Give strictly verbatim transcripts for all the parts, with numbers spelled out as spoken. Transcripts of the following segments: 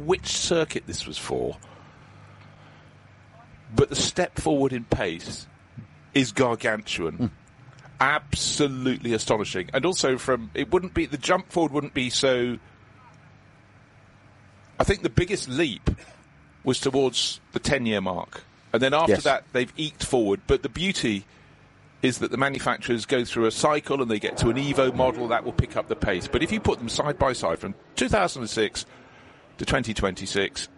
which circuit this was for, but the step forward in pace is gargantuan. Mm. Absolutely astonishing. And also from, it wouldn't be, the jump forward wouldn't be so, I think the biggest leap was towards the ten-year mark. And then after yes. that, they've eked forward. But the beauty is that the manufacturers go through a cycle and they get to an Evo model that will pick up the pace. But if you put them side by side from two thousand six to twenty twenty-six,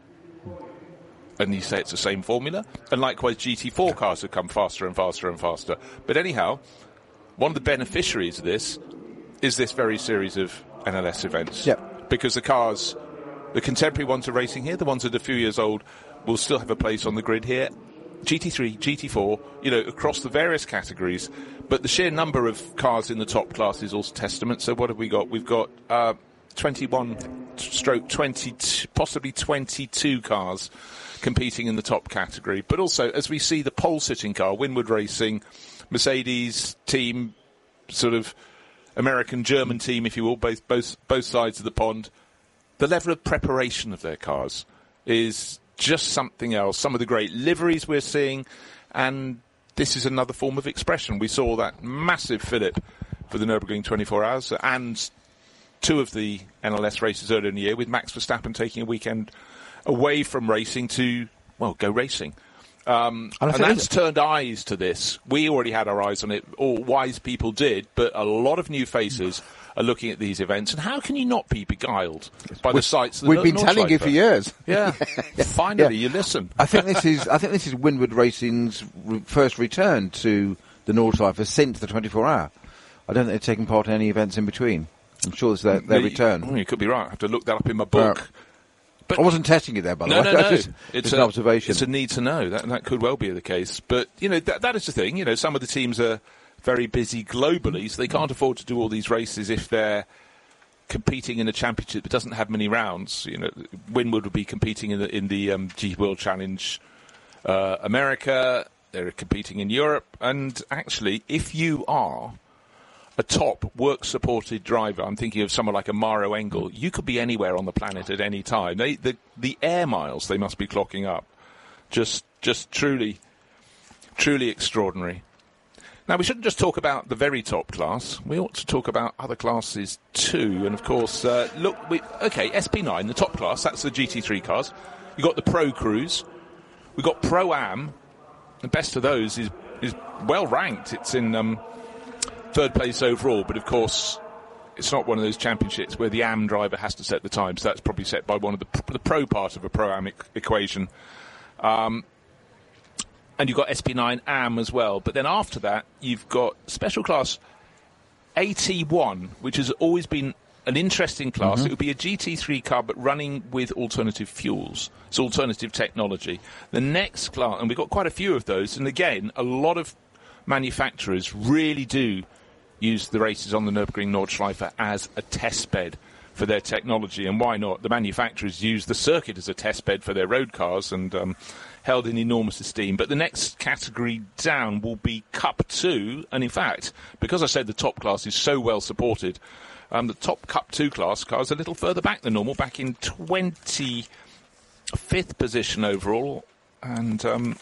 and you say it's the same formula, and likewise G T four cars have come faster and faster and faster. But anyhow, one of the beneficiaries of this is this very series of N L S events. Yep. Because the cars, the contemporary ones are racing here, the ones that are a few years old will still have a place on the grid here. G T three, G T four, you know, across the various categories. But the sheer number of cars in the top class is also testament. So what have we got? We've got uh, twenty-one stroke twenty, possibly twenty-two cars competing in the top category. But also, as we see the pole-sitting car, Winward Racing, Mercedes team, sort of American-German team, if you will, both both both sides of the pond, the level of preparation of their cars is just something else. Some of the great liveries we're seeing, and this is another form of expression. We saw that massive fillip for the Nürburgring twenty-four hours and two of the N L S races earlier in the year, with Max Verstappen taking a weekend away from racing to, well, go racing. Um, and that's turned eyes to this. We already had our eyes on it, or wise people did, but a lot of new faces are looking at these events. And how can you not be beguiled by the sights of the We've been telling you for years. Yeah. Finally, yeah. You listen. I think this is I think this is Winward Racing's re- first return to the Nordschleife since the twenty-four hour. I don't think they've taken part in any events in between. I'm sure it's their, their you, return. You, you could be right. I have to look that up in my book. Uh, But I wasn't testing it there, by the no, way. No, no, It's, no. It's an observation. It's a need to know. That that could well be the case. But, you know, that, that is the thing. You know, some of the teams are very busy globally, so they can't afford to do all these races if they're competing in a championship that doesn't have many rounds. You know, Winward would be competing in the, in the um, G World Challenge uh, America. They're competing in Europe. And actually, if you are a top work-supported driver, I'm thinking of someone like a Maro Engel, you could be anywhere on the planet at any time. They, the, the air miles they must be clocking up, just just truly, truly extraordinary. Now, we shouldn't just talk about the very top class. We ought to talk about other classes too. And, of course, uh, look, we, OK, S P nine, the top class, that's the G T three cars. You've got the Pro Cruise. We've got Pro-Am. The best of those is, is well-ranked. It's in... Um, third place overall, but of course it's not one of those championships where the A M driver has to set the time, so that's probably set by one of the, the pro part of a Pro-Am e- equation. Um, and you've got S P nine A M as well, but then after that you've got special class A T one, which has always been an interesting class. Mm-hmm. It would be a G T three car but running with alternative fuels. It's alternative technology. The next class, and we've got quite a few of those, and again a lot of manufacturers really do use the races on the Nürburgring Nordschleife as a test bed for their technology, and why not? The manufacturers use the circuit as a test bed for their road cars and um, held in enormous esteem. But the next category down will be Cup two, and in fact, because I said the top class is so well supported, um, the top Cup two class cars are a little further back than normal, back in twenty-fifth position overall, and um,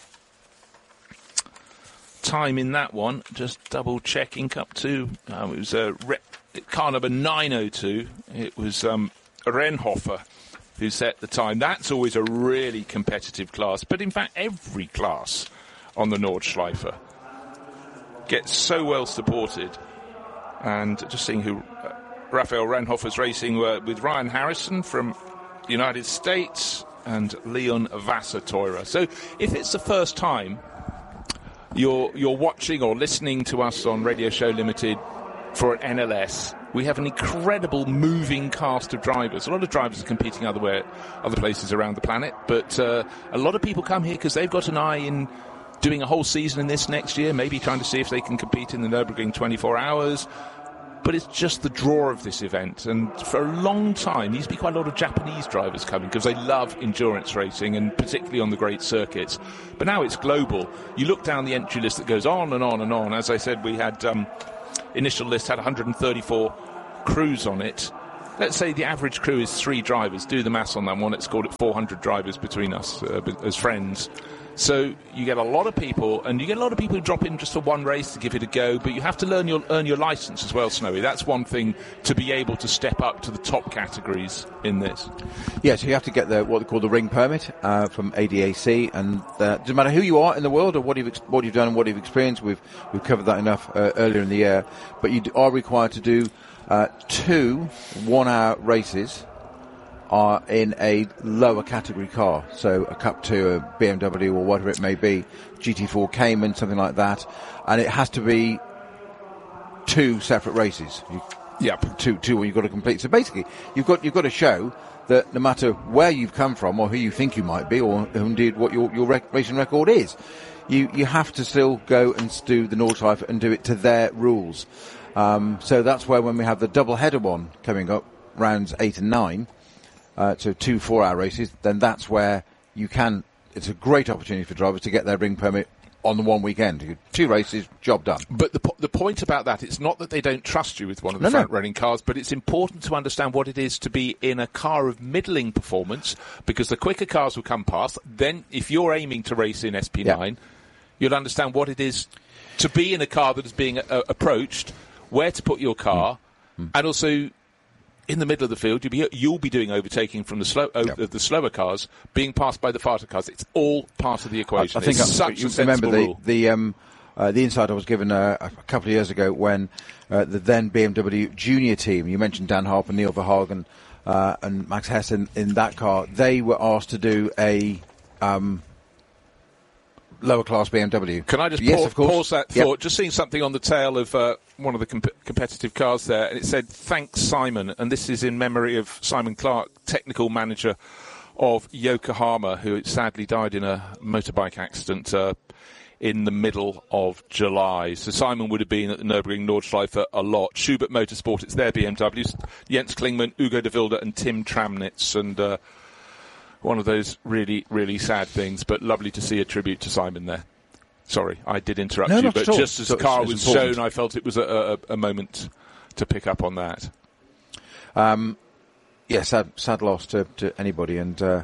time in that one, just double checking Cup two. Um, it was a re- car number nine oh two. It was um, Renhofer who set the time. That's always a really competitive class. But in fact, every class on the Nordschleife gets so well supported. And just seeing who uh, Raphael Renhofer's racing uh, with Ryan Harrison from the United States and Leon Vassatoira. So if it's the first time You're you're watching or listening to us on Radio Show Limited for an N L S, we have an incredible moving cast of drivers. A lot of drivers are competing other, other places around the planet, but uh, a lot of people come here because they've got an eye in doing a whole season in this next year, maybe trying to see if they can compete in the Nürburgring twenty-four hours. But it's just the draw of this event. And for a long time, there used to be quite a lot of Japanese drivers coming because they love endurance racing, and particularly on the great circuits. But now it's global. You look down the entry list that goes on and on and on. As I said, we had um, initial list had one hundred thirty-four crews on it. let's say the average crew is three drivers. Do the maths on that one. It's called it four hundred drivers between us uh, as friends. So you get a lot of people, and you get a lot of people who drop in just for one race to give it a go, but you have to learn your, earn your licence as well, Snowy. That's one thing to be able to step up to the top categories in this. Yeah, so you have to get the what they call the ring permit uh, from A D A C, and uh, doesn't matter who you are in the world or what you've ex- what you've done and what you've experienced. We've we've covered that enough uh, earlier in the year, but you are required to do uh, two one-hour races are in a lower category car, so a Cup two, a B M W or whatever it may be, G T four Cayman, something like that, and it has to be two separate races. You, yep. Two, two, you've got to complete. So basically, you've got you've got to show that no matter where you've come from or who you think you might be, or indeed what your your rec- racing record is, you you have to still go and do the Nordschleife and do it to their rules. Um, so that's where when we have the double header one coming up, rounds eight and nine. Uh, so two four-hour races, then that's where you can, it's a great opportunity for drivers to get their ring permit on the one weekend. Two races, job done. But the po- the point about that, it's not that they don't trust you with one of the no, front-running no. cars, but it's important to understand what it is to be in a car of middling performance, because the quicker cars will come past. Then, if you're aiming to race in S P nine, yeah. you'll understand what it is to be in a car that is being uh, approached, where to put your car, mm. Mm. and also in the middle of the field, you'll be, you'll be doing overtaking from the slow, uh, yep. the slower cars, being passed by the faster cars. It's all part of the equation. I, I think it's I, such you a sensible remember the, rule. the, um, uh, the insight I was given uh, a couple of years ago when uh, the then B M W junior team, you mentioned Dan Harper, Neil Verhagen, uh, and Max Hess in, in that car, they were asked to do a um, lower class B M W. Can I just yes, pause, of course. pause that yep. thought? Just seeing something on the tail of uh, one of the comp- competitive cars there, and it said, "Thanks, Simon," and this is in memory of Simon Clark, technical manager of Yokohama, who sadly died in a motorbike accident uh, in the middle of July. So Simon would have been at the Nürburgring Nordschleife a lot. Schubert Motorsport, it's their B M Ws. Jens Klingmann, Ugo de Wilde and Tim Tramnitz, and uh, one of those really, really sad things, but lovely to see a tribute to Simon there. Sorry, I did interrupt no, you, but just as the car it's was important. shown, I felt it was a, a, a moment to pick up on that. Um, yeah, sad, sad loss to, to anybody, and uh,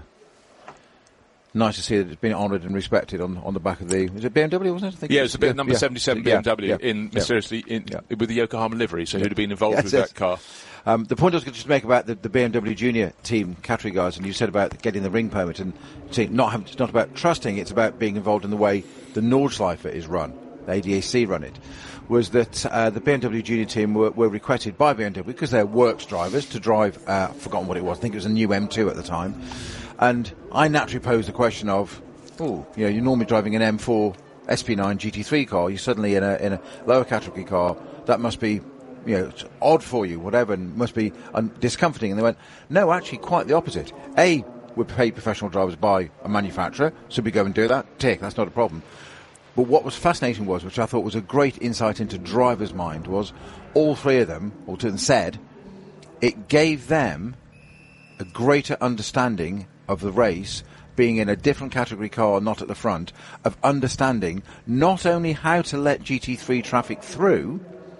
nice to see that it's been honoured and respected on, on the back of the... Was it B M W, wasn't it? I think yeah, it was a bit yeah, number yeah, seventy-seven yeah, B M W yeah, in yeah. mysteriously in, yeah. with the Yokohama livery, so yeah. who'd have been involved yes, with yes. that car. Um, the point I was going to just make about the, the B M W Junior team category guys, and you said about getting the ring permit, and see, not have, it's not about trusting, it's about being involved in the way the Nordschleife is run, the A D A C run it, was that uh, the B M W Junior team were, were requested by B M W, because they're works drivers, to drive, uh, I've forgotten what it was, I think it was a new M two at the time, and I naturally posed the question of, oh, you know, you're normally driving an M four S P nine G T three car, you're suddenly in a, in a lower category car, that must be, you know, it's odd for you, whatever, and must be un- discomforting. And they went, no, actually, quite the opposite. A, we're paid professional drivers by a manufacturer, so we go and do that. Tick, that's not a problem. But what was fascinating was, which I thought was a great insight into drivers' mind, was all three of them, or two of them, said it gave them a greater understanding of the race, being in a different category car, not at the front, of understanding not only how to let G T three traffic through,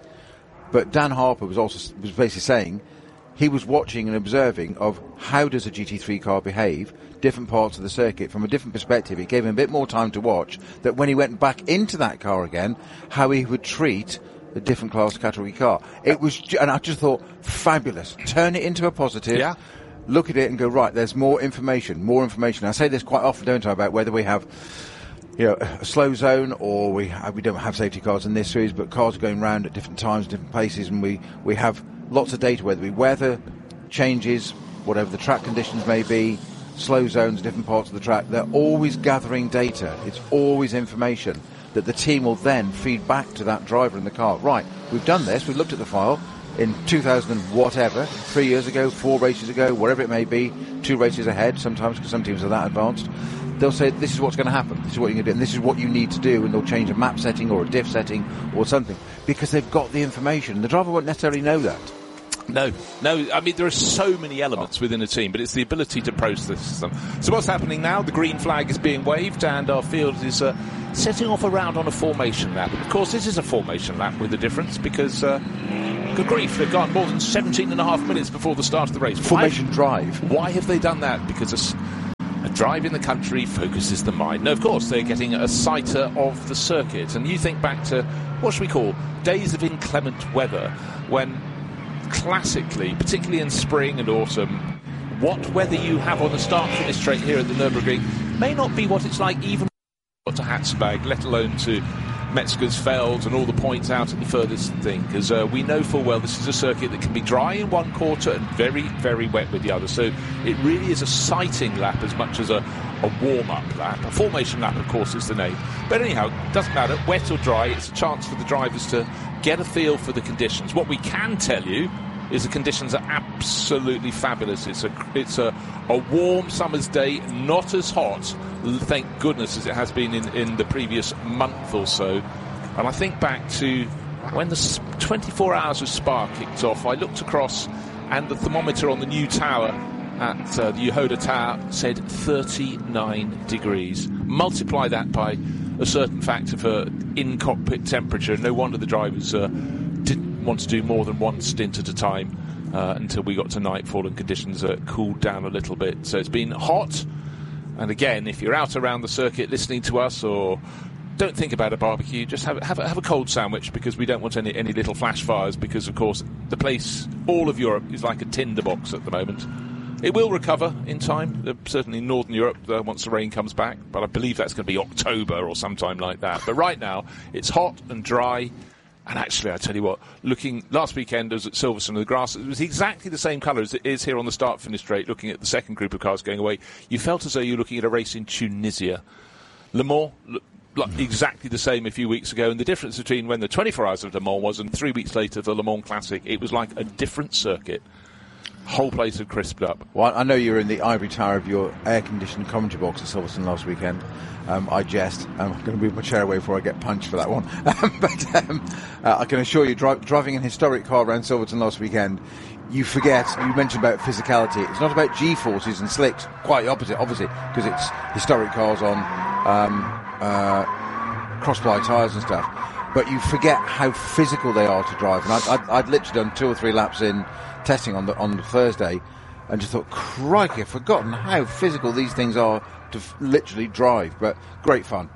but Dan Harper was also was basically saying he was watching and observing of how does a G T three car behave, different parts of the circuit from a different perspective. It gave him a bit more time to watch that when he went back into that car again, how he would treat a different class category car. It was, and I just thought, fabulous. Turn it into a positive. Yeah. Look at it and go, right, there's more information, more information. I say this quite often, don't I, about whether we have, you know, a slow zone or we have, we don't have safety cars in this series, but cars are going round at different times, different places, and we, we have lots of data, whether we weather changes, whatever the track conditions may be, slow zones, different parts of the track. They're always gathering data. It's always information that the team will then feed back to that driver in the car. Right, we've done this, we've looked at the file in two thousand whatever, three years ago, four races ago, whatever it may be, two races ahead sometimes, because some teams are that advanced. They'll say, this is what's going to happen, this is what you're going to do, and this is what you need to do, and they'll change a map setting or a diff setting or something, because they've got the information. The driver won't necessarily know that. No, no, I mean, there are so many elements within a team, but it's the ability to process them. So what's happening now? The green flag is being waved, and our field is uh, setting off around on a formation lap. Of course, this is a formation lap with a difference, because uh, Good grief, they've gone more than seventeen and a half minutes before the start of the race. Formation why, drive. Why have they done that? Because a, a drive in the country focuses the mind. No, of course, they're getting a sighter of the circuit. And you think back to, what should we call, days of inclement weather, when classically, particularly in spring and autumn, what weather you have on the start-finish straight here at the Nürburgring may not be what it's like even to Hatzberg, let alone to Metzgersfeld and all the points out at the furthest thing, because uh, we know full well this is a circuit that can be dry in one quarter and very, very wet with the other. So it really is a sighting lap as much as a, a warm-up lap. A formation lap, of course, is the name. But anyhow, doesn't matter, wet or dry, it's a chance for the drivers to get a feel for the conditions. What we can tell you is the conditions are absolutely fabulous. It's a it's a, a warm summer's day, not as hot, thank goodness, as it has been in, in the previous month or so. And I think back to when the twenty-four hours of Spa kicked off, I looked across and the thermometer on the new tower at uh, the Yehuda Tower said thirty-nine degrees. Multiply that by a certain factor for in-cockpit temperature. No wonder the drivers uh, didn't want to do more than one stint at a time uh, until we got to nightfall and conditions uh, cooled down a little bit. So it's been hot. And again, if you're out around the circuit listening to us, or don't think about a barbecue, just have, have, a, have a cold sandwich, because we don't want any, any little flash fires, because, of course, the place, all of Europe, is like a tinderbox at the moment. It will recover in time, uh, certainly in Northern Europe, uh, once the rain comes back, but I believe that's going to be October or sometime like that. But right now, it's hot and dry. And actually, I tell you what, looking last weekend I was at Silverstone, the grass, it was exactly the same colour as it is here on the start-finish straight, looking at the second group of cars going away. You felt as though you were looking at a race in Tunisia. Le Mans, like exactly the same a few weeks ago, and the difference between when the twenty-four hours of Le Mans was and three weeks later the Le Mans Classic, it was like a different circuit. Whole place had crisped up. Well, I know you were in the ivory tower of your air-conditioned commentary box at Silverstone last weekend. Um, I jest. I'm going to move my chair away before I get punched for that one. but um, uh, I can assure you, dri- driving an historic car around Silverstone last weekend, you forget, you mentioned about physicality. It's not about G-forces and slicks. Quite the opposite, obviously, because it's historic cars on um, uh, cross-ply tyres and stuff. But you forget how physical they are to drive. And I'd, I'd, I'd literally done two or three laps in testing on the on the Thursday, and just thought, crikey, I've forgotten how physical these things are to f- literally drive. But great fun.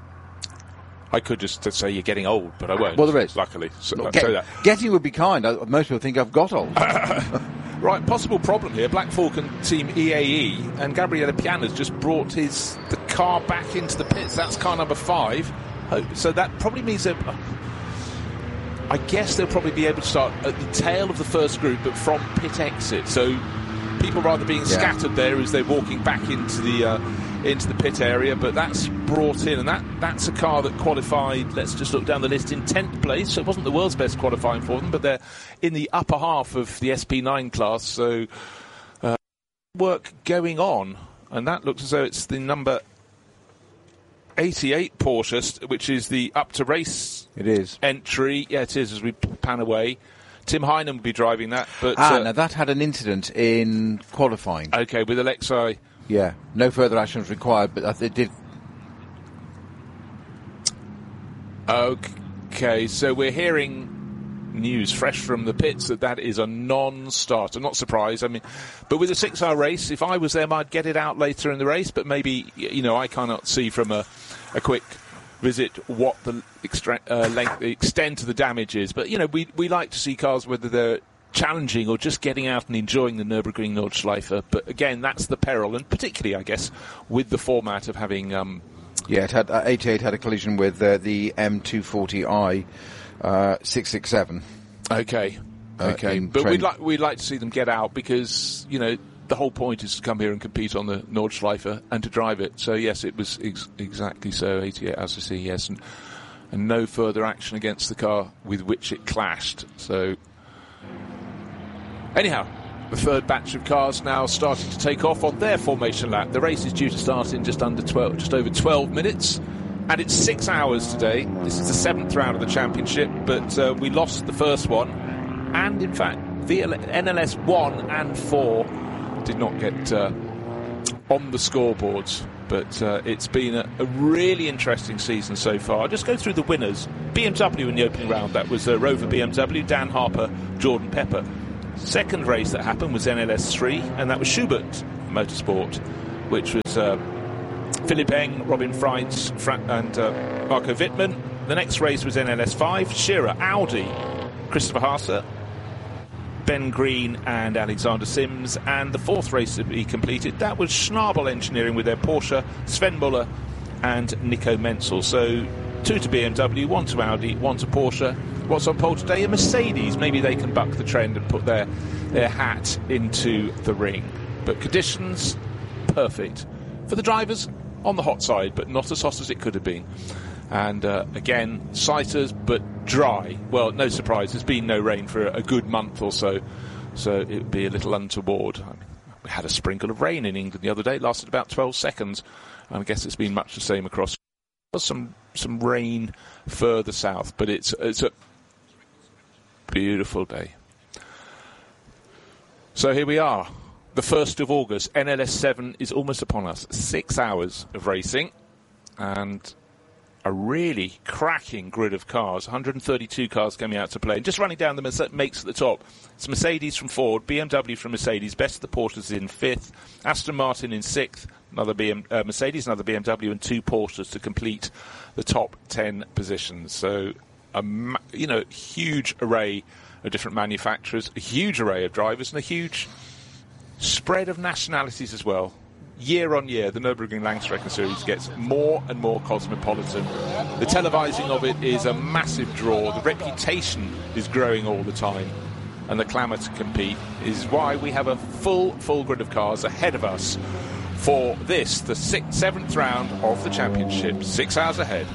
I could just say you're getting old, but I won't. Well, there is. Luckily. So, Get, so that. Getting would be kind. I, most people think I've got old. Right, possible problem here. Black Falcon team E A E, and Gabriele Piana's just brought his the car back into the pits. That's car number five. So that probably means that... I guess they'll probably be able to start at the tail of the first group, but from pit exit. So people rather being yeah. scattered there as they're walking back into the uh, into the pit area. But that's brought in, and that, that's a car that qualified, let's just look down the list, in tenth place. So it wasn't the world's best qualifying for them, but they're in the upper half of the S P nine class. So uh, work going on, and that looks as though it's the number eighty-eight Porsche, which is the up-to-race it is. entry. Yeah, it is, as we pan away. Tim Heinen will be driving that. But ah, uh, now that had an incident in qualifying. Okay, with Alexei. Yeah, no further action was required, but it did. Okay, so we're hearing news fresh from the pits that that is a non-starter. Not surprised. I mean, but with a six-hour race, if I was them, I'd get it out later in the race. But maybe, you know, I cannot see from a, a quick visit what the extra, uh, length, the extent of the damage is. But you know, we we like to see cars whether they're challenging or just getting out and enjoying the Nürburgring Nordschleife. But again, that's the peril, and particularly, I guess, with the format of having. Um, yeah, it had uh, eighty-eight had a collision with uh, the M two forty i. Uh, six six seven. Okay, okay, uh, but train. we'd like we'd like to see them get out, because you know the whole point is to come here and compete on the Nordschleife and to drive it. So yes, it was ex- exactly so. eighty-eight as I see, yes, and, and no further action against the car with which it clashed. So anyhow, the third batch of cars now starting to take off on their formation lap. The race is due to start in just under twelve, just over twelve minutes. And it's six hours today. This is the seventh round of the championship, but uh, we lost the first one. And, in fact, the N L S one and four did not get uh, on the scoreboards. But uh, it's been a, a really interesting season so far. I'll just go through the winners. B M W in the opening round, that was uh, Rover B M W, Dan Harper, Jordan Pepper. Second race that happened was N L S three, and that was Schubert Motorsport, which was uh, Philipp Eng, Robin Freitz, Fra- and uh, Marco Wittmann. The next race was N L S five, Shearer, Audi, Christopher Haase, Ben Green and Alexander Sims. And the fourth race to be completed, that was Schnabel Engineering with their Porsche, Sven Muller and Nico Menzel. So two to B M W, one to Audi, one to Porsche. What's on pole today? A Mercedes. Maybe they can buck the trend and put their, their hat into the ring. But conditions, perfect. For the drivers, on the hot side, but not as hot as it could have been. And uh, again, sighters, but dry. Well, no surprise, there's been no rain for a good month or so, so it would be a little untoward. I mean, we had a sprinkle of rain in England the other day, it lasted about twelve seconds, and I guess it's been much the same across. There's some some rain further south, but it's it's a beautiful day. So here we are, the first of August. N L S seven is almost upon us. Six hours of racing, and a really cracking grid of cars. one hundred thirty-two cars coming out to play. And just running down the makes at the top. It's Mercedes from Ford, B M W from Mercedes, best of the Porsches in fifth, Aston Martin in sixth, another B M, uh, Mercedes, another B M W, and two Porsches to complete the top ten positions. So, a ma- you know, huge array of different manufacturers, a huge array of drivers, and a huge spread of nationalities as well. Year on year, the Nürburgring Langstrecke Series gets more and more cosmopolitan. The televising of it is a massive draw. The reputation is growing all the time. And the clamour to compete is why we have a full, full grid of cars ahead of us for this, the sixth, seventh round of the championship. Six hours ahead.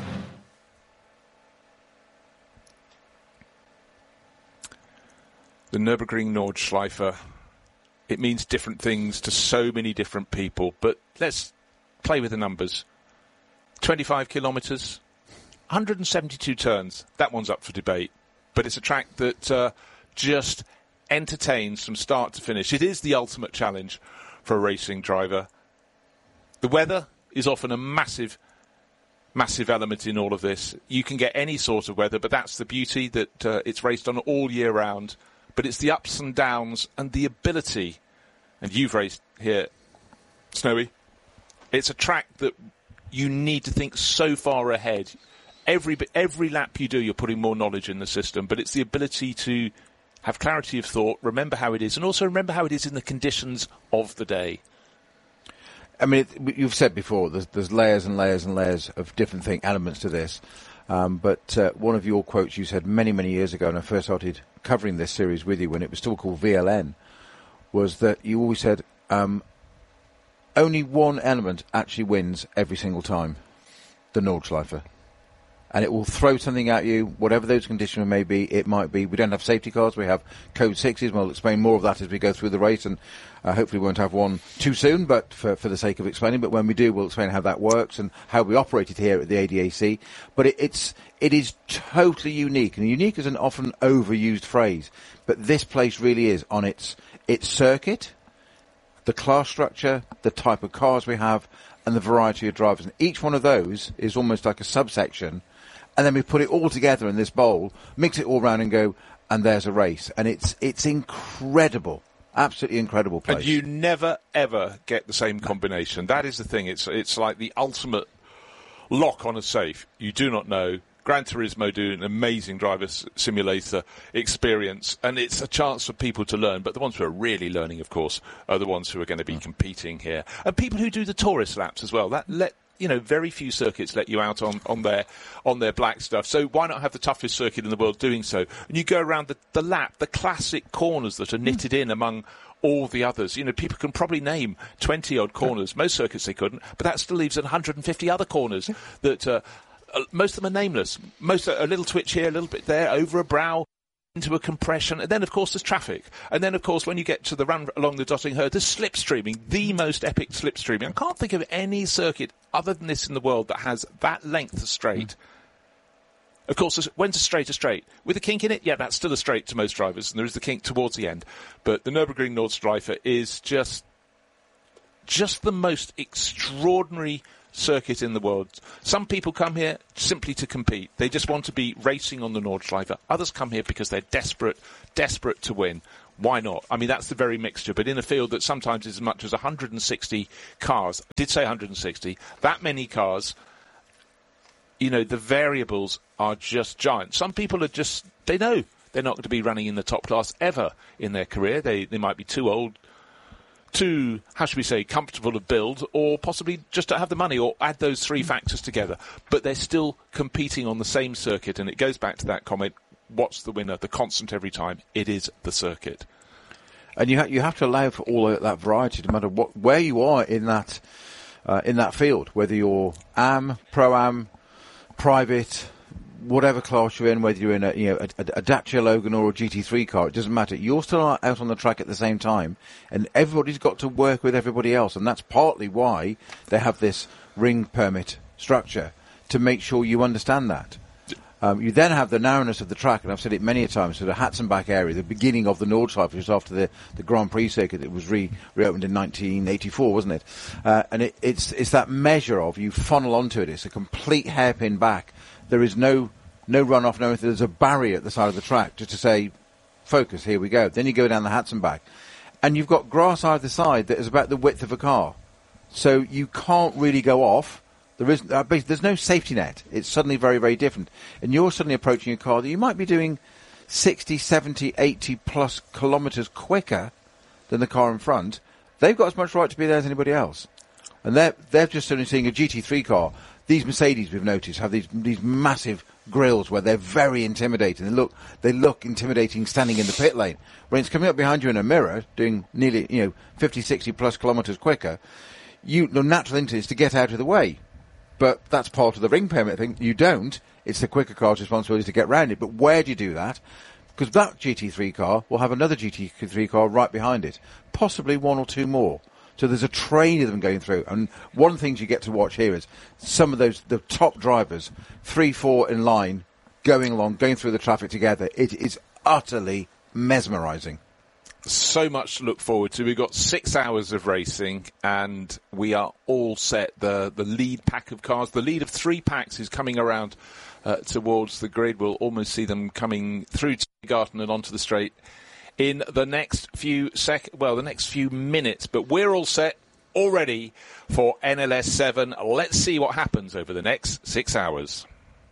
The Nürburgring Nordschleife. It means different things to so many different people, but let's play with the numbers. twenty-five kilometres, one hundred seventy-two turns. That one's up for debate, but it's a track that uh, just entertains from start to finish. It is the ultimate challenge for a racing driver. The weather is often a massive, massive element in all of this. You can get any sort of weather, but that's the beauty, that uh, it's raced on all year round. But it's the ups and downs and the ability, and you've raced here, Snowy, it's a track that you need to think so far ahead. Every every lap you do, you're putting more knowledge in the system, but it's the ability to have clarity of thought, remember how it is, and also remember how it is in the conditions of the day. I mean, it, you've said before, there's, there's layers and layers and layers of different thing, elements to this. Um, but uh, one of your quotes you said many, many years ago, and I first started covering this series with you when it was still called V L N, was that you always said um, only one element actually wins every single time, the Nordschleife. And it will throw something at you, whatever those conditions may be. It might be, we don't have safety cars, we have code sixes. We'll explain more of that as we go through the race, and uh, hopefully we won't have one too soon, but for, for the sake of explaining. But when we do, we'll explain how that works and how we operate it here at the A D A C. But it, it's, it is totally unique, and unique is an often overused phrase. But this place really is on its, its circuit, the class structure, the type of cars we have, and the variety of drivers. And each one of those is almost like a subsection. And then we put it all together in this bowl, mix it all around and go, and there's a race. And it's it's incredible. Absolutely incredible place. And you never, ever get the same combination. That is the thing. It's it's like the ultimate lock on a safe. You do not know. Gran Turismo do an amazing driver simulator experience, and it's a chance for people to learn. But the ones who are really learning, of course, are the ones who are going to be competing here. And people who do the tourist laps as well. That let You know, very few circuits let you out on, on their on their black stuff. So why not have the toughest circuit in the world doing so? And you go around the, the lap, the classic corners that are knitted in among all the others. You know, people can probably name twenty-odd corners. Most circuits they couldn't, but that still leaves one hundred fifty other corners that uh, uh, most of them are nameless. Most are a little twitch here, a little bit there, over a brow, into a compression, and then of course there's traffic, and then of course when you get to the run along the Dotting Herd, there's slipstreaming, the most epic slipstreaming. I can't think of any circuit other than this in the world that has that length of straight. Mm. Of course, when's a straight a straight? With a kink in it, yeah, that's still a straight to most drivers, and there is the kink towards the end. But the Nürburgring Nordschleife is just just the most extraordinary circuit in the world. Some people come here simply to compete. They just want to be racing on the Nordschleife. Others come here because they're desperate, desperate to win. Why not? I mean, that's the very mixture. But in a field that sometimes is as much as one hundred sixty cars, I did say one hundred sixty, that many cars, you know, the variables are just giant. Some people are just, they know they're not going to be running in the top class ever in their career. They they might be too old, too, how should we say, comfortable of build, or possibly just don't have the money, or add those three factors together. But they're still competing on the same circuit, and it goes back to that comment, what's the winner? The constant every time, it is the circuit. And you, ha- you have to allow for all of that variety, no matter what, where you are in that, uh, in that field, whether you're A M, Pro-Am, private, whatever class you're in, whether you're in a, you know, a, a Dacia Logan or a G T three car, it doesn't matter. You're still out on the track at the same time, and everybody's got to work with everybody else, and that's partly why they have this ring permit structure, to make sure you understand that. Um, you then have the narrowness of the track, and I've said it many a times, so the Hatzenbach area, the beginning of the Nordschleife, which was after the, the Grand Prix circuit. It was re- reopened in nineteen eighty-four, wasn't it? Uh, and it, it's, it's that measure of you funnel onto it. It's a complete hairpin back. There is no no runoff, no anything. There's a barrier at the side of the track just to say, focus, here we go. Then you go down the Hatzenbach, and you've got grass either side that is about the width of a car. So you can't really go off. There is, uh, there's no safety net. It's suddenly very, very different. And you're suddenly approaching a car that you might be doing sixty, seventy, eighty plus kilometres quicker than the car in front. They've got as much right to be there as anybody else. And they're, they're just suddenly seeing a G T three car. These Mercedes, we've noticed, have these these massive grills where they're very intimidating. They look they look intimidating standing in the pit lane. When it's coming up behind you in a mirror, doing nearly, you know, fifty, sixty plus kilometres quicker, you, the natural instinct is to get out of the way. But that's part of the ring permit thing. You don't. It's the quicker car's responsibility to get round it. But where do you do that? Because that G T three car will have another G T three car right behind it. Possibly one or two more. So there's a train of them going through. And one of the things you get to watch here is some of those, the top drivers, three, four in line, going along, going through the traffic together. It is utterly mesmerising. So much to look forward to. We've got six hours of racing, and we are all set. The the lead pack of cars, the lead of three packs is coming around uh, towards the grid. We'll almost see them coming through Tiergarten and onto the straight in the next few sec, well, the next few minutes. But we're all set, all ready for N L S seven. Let's see what happens over the next six hours.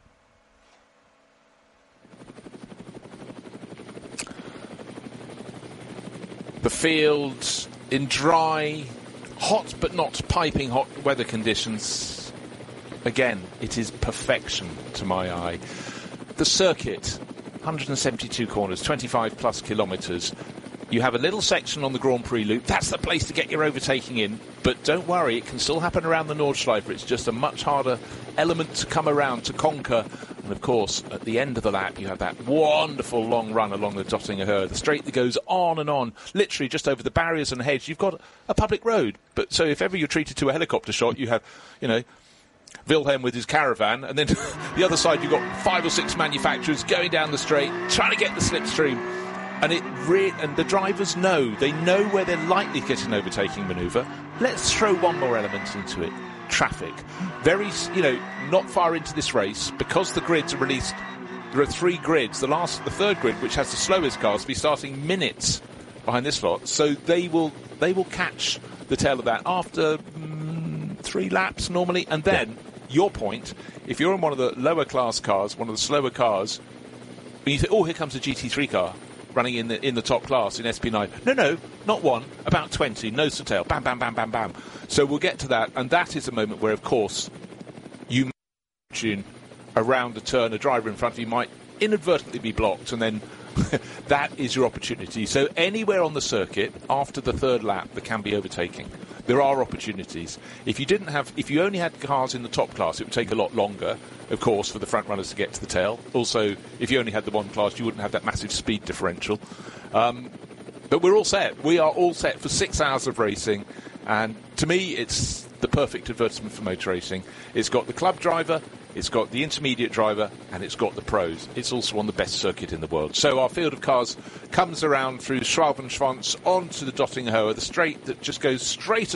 The field in dry, hot but not piping hot weather conditions. Again, it is perfection to my eye. The circuit, one hundred seventy-two corners, twenty-five plus kilometres. You have a little section on the Grand Prix loop. That's the place to get your overtaking in. But don't worry, it can still happen around the Nordschleife. It's just a much harder element to come around, to conquer. And, of course, at the end of the lap, you have that wonderful long run along the Dottinger Höhe, the straight that goes on and on, literally just over the barriers and hedge. You've got a public road. But so if ever you're treated to a helicopter shot, you have, you know, Wilhelm with his caravan, and then the other side you've got five or six manufacturers going down the straight, trying to get the slipstream. And it re- and the drivers know, they know where they're likely to get an overtaking manoeuvre. Let's throw one more element into it. Traffic. Very, you know, not far into this race, because the grids are released, there are three grids. The last, the third grid, which has the slowest cars, will be starting minutes behind this lot. So they will, they will catch the tail of that after mm, three laps normally. And then, yeah. Your point, if you're in one of the lower class cars, one of the slower cars, and you think, oh, here comes a G T three car running in the in the top class in S P nine. No, no, not one, about twenty, nose to tail, bam, bam, bam, bam, bam. So we'll get to that, and that is a moment where, of course, you tune around a turn, a driver in front of you might inadvertently be blocked, and then that is your opportunity. So anywhere on the circuit, after the third lap, there can be overtaking. There are opportunities. If you didn't have, if you only had cars in the top class, it would take a lot longer, of course, for the front runners to get to the tail. Also, if you only had the one class, you wouldn't have that massive speed differential. Um, but we're all set. We are all set for six hours of racing. And to me, it's the perfect advertisement for motor racing. It's got the club driver, it's got the intermediate driver, and it's got the pros. It's also on the best circuit in the world. So our field of cars comes around through Schwalbenschwanz onto the Dottinger Höhe, the straight that just goes straight as the,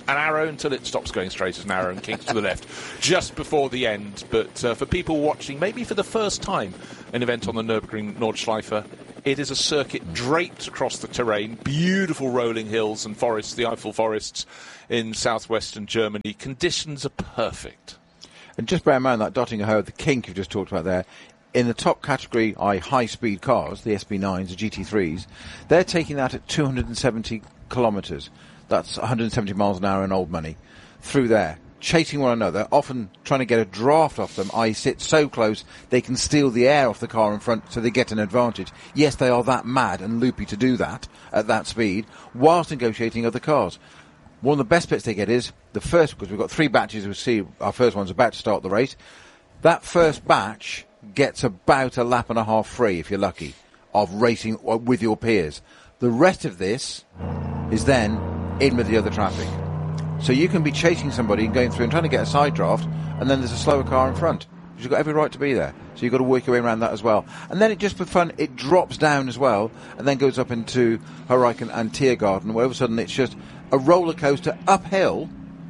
an arrow until it stops going straight as an arrow and kinks to the left just before the end. But uh, for people watching, maybe for the first time, an event on the Nürburgring Nordschleife, it is a circuit draped across the terrain, beautiful rolling hills and forests, the Eiffel forests in southwestern Germany. Conditions are perfect. And just bear in mind that Döttinger, the kink you've just talked about there, in the top category, that is high-speed cars, the S B nines, the G T threes, they're taking that at two hundred seventy kilometres. That's one hundred seventy miles an hour in old money, through there, chasing one another, often trying to get a draft off them, that is sit so close they can steal the air off the car in front so they get an advantage. Yes, they are that mad and loopy to do that at that speed, whilst negotiating other cars. One of the best bits they get is the first, because we've got three batches, we'll see our first one's about to start the race. That first batch gets about a lap and a half free, if you're lucky, of racing with your peers. The rest of this is then in with the other traffic. So you can be chasing somebody and going through and trying to get a side draft, and then there's a slower car in front. You've got every right to be there. So you've got to work your way around that as well. And then it just for fun, it drops down as well, and then goes up into Hurricane and Tiergarten, where all of a sudden it's just a roller coaster uphill.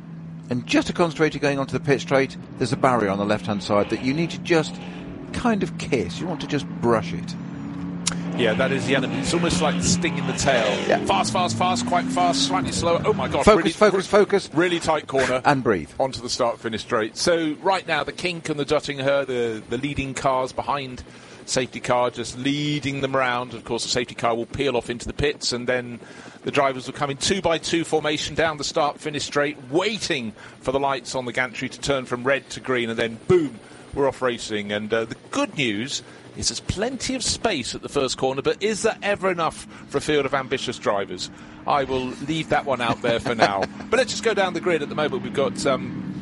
And just to concentrate you going onto the pit straight, there's a barrier on the left-hand side that you need to just kind of kiss. You want to just brush it. Yeah, that is the enemy. It's almost like the sting in the tail. Yeah. Fast, fast, fast, quite fast, slightly slower. Oh my gosh. Focus, really, focus, focus. Really tight corner. And breathe. Onto the start-finish straight. So right now, the Kink and the Döttinger, the, the leading cars behind safety car, just leading them around. Of course, the safety car will peel off into the pits, and then the drivers will come in two by two formation down the start-finish straight, waiting for the lights on the gantry to turn from red to green, and then boom, we're off racing. And uh, the good news is there's plenty of space at the first corner, but is that ever enough for a field of ambitious drivers? I will leave that one out there for now. But let's just go down the grid. At the moment, we've got um,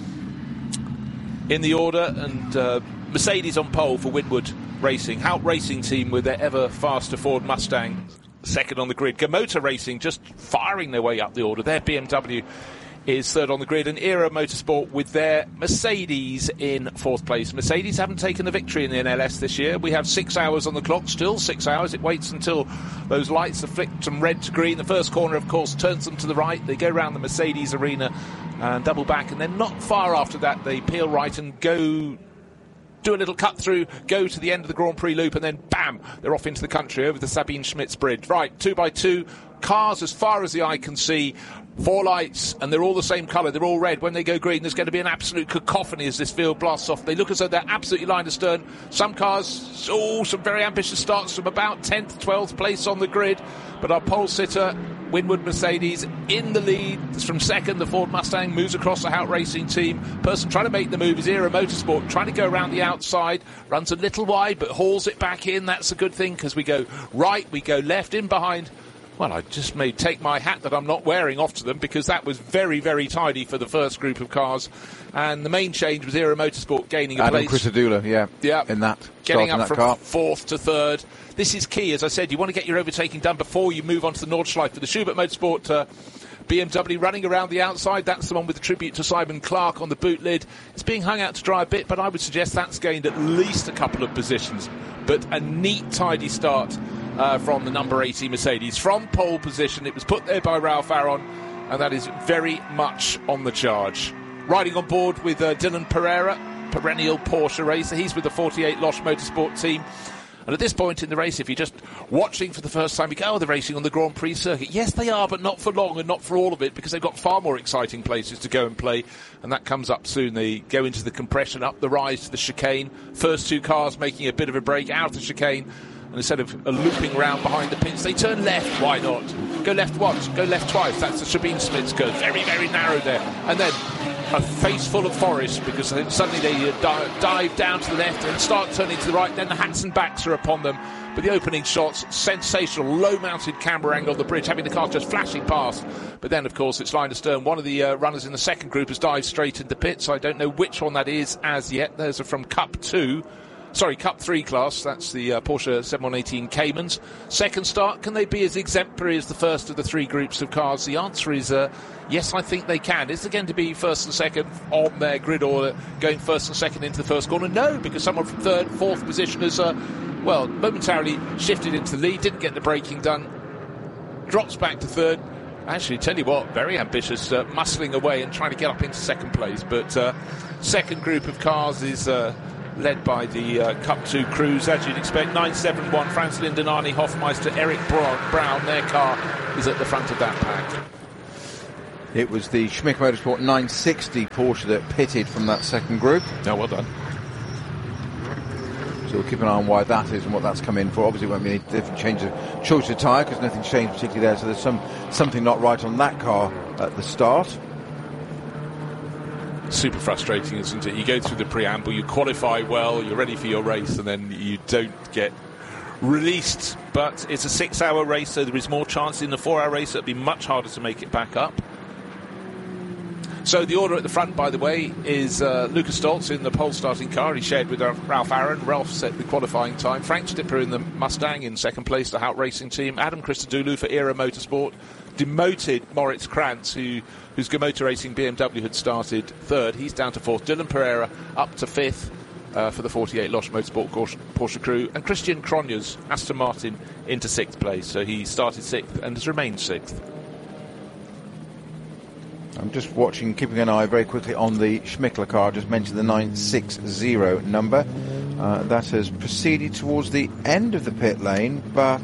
in the order, and uh, Mercedes on pole for Winwood Racing. Hout Racing Team with their ever faster Ford Mustang second on the grid. Gamota Racing just firing their way up the order. Their B M W is third on the grid, and Era Motorsport with their Mercedes in fourth place. Mercedes haven't taken the victory in the N L S this year. We have six hours on the clock, still six hours. It waits until those lights are flicked from red to green. The first corner, of course, turns them to the right. They go around the Mercedes arena and double back, and then not far after that, they peel right and go do a little cut through, go to the end of the Grand Prix loop, and then bam, they're off into the country over the Sabine Schmitz Bridge. Right, two by two, cars as far as the eye can see, four lights, and they're all the same colour, they're all red. When they go green, there's going to be an absolute cacophony as this field blasts off. They look as though they're absolutely line astern. Some cars, oh, some very ambitious starts from about tenth, twelfth place on the grid, but our pole sitter, Winwood Mercedes, in the lead. From second, the Ford Mustang moves across the Hout Racing Team. Person trying to make the move is Era Motorsport, trying to go around the outside, runs a little wide but hauls it back in. That's a good thing, because we go right, we go left, in behind. Well, I just may take my hat that I'm not wearing off to them, because that was very, very tidy for the first group of cars. And the main change was Era Motorsport gaining a Adam place. Adam Christodoulou, yeah, yeah, in that. Getting up that from car. fourth to third. This is key, as I said. You want to get your overtaking done before you move on to the Nordschleife. For the Schubert Motorsport uh, B M W running around the outside. That's the one with the tribute to Simon Clark on the boot lid. It's being hung out to dry a bit, but I would suggest that's gained at least a couple of positions. But a neat, tidy start uh, from the number eighty Mercedes. From pole position, it was put there by Ralph Aron, and that is very much on the charge. Riding on board with uh, Dylan Pereira, perennial Porsche racer. He's with the forty-eight Losch Motorsport team. And at this point in the race, if you're just watching for the first time, you go, oh, they're racing on the Grand Prix circuit. Yes, they are, but not for long and not for all of it, because they've got far more exciting places to go and play. And that comes up soon. They go into the compression, up the rise to the chicane. First two cars making a bit of a break out of the chicane. And instead of uh, looping round behind the pits, they turn left. Why not? Go left once, go left twice. That's the Sabine Schmitz curve. Very, very narrow there. And then a face full of forest, because suddenly they uh, di- dive down to the left and start turning to the right. Then the hats and backs are upon them. But the opening shots, sensational, low-mounted camera angle on the bridge, having the cars just flashing past. But then, of course, it's line astern. One of the uh, runners in the second group has dived straight into pits. I don't know which one that is as yet. Those are from Cup two. Sorry, Cup three class. That's the uh, Porsche seven one eighteen Caymans. Second start, can they be as exemplary as the first of the three groups of cars? The answer is uh, yes, I think they can. Is it going to be first and second on their grid order, going first and second into the first corner? No, because someone from third, fourth position has, uh, well, momentarily shifted into the lead, didn't get the braking done, drops back to third, Actually, tell you what, very ambitious, uh, muscling away and trying to get up into second place. But uh, second group of cars is uh, led by the uh, Cup two crews, as you'd expect. nine seven one, Franz Linden, Arnie Hofmeister, Eric Brown. Their car is at the front of that pack. It was the Schmick Motorsport nine sixty Porsche that pitted from that second group. No, well done. So we'll keep an eye on why that is and what that's come in for. Obviously, it won't be any different change of choice of tyre because nothing's changed particularly there. So there's some something not right on that car at the start. Super frustrating, isn't it? You go through the preamble, you qualify well, you're ready for your race, and then you don't get released. But it's a six-hour race, so there is more chance. In the four-hour race, it'll be much harder to make it back up. So the order at the front, by the way, is uh, Lucas Stoltz in the pole starting car. He shared with Ralph Aaron. Ralph set the qualifying time. Frank Stipper in the Mustang in second place, the Hout Racing team. Adam Christodoulou for Era Motorsport. Demoted Moritz Krantz, who, whose Gamotor Racing B M W had started third. He's down to fourth. Dylan Pereira up to fifth uh, for the forty-eight Losch Motorsport Porsche crew. And Christian Cronjes, Aston Martin, into sixth place. So he started sixth and has remained sixth. I'm just watching, keeping an eye very quickly on the Schmickler car. I just mentioned the nine sixty number. Uh, that has proceeded towards the end of the pit lane, but